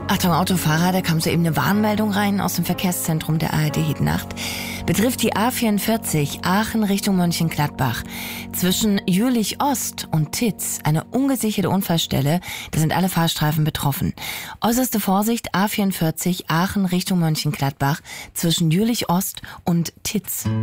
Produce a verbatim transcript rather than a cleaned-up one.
Achtung, Autofahrer, da kam soeben eine Warnmeldung rein aus dem Verkehrszentrum der A R D heute Nacht. Betrifft die A vierundvierzig Aachen Richtung Mönchengladbach. Zwischen Jülich-Ost und Titz eine ungesicherte Unfallstelle. Da sind alle Fahrstreifen betroffen. Äußerste Vorsicht, A vierundvierzig Aachen Richtung Mönchengladbach zwischen Jülich-Ost und Titz.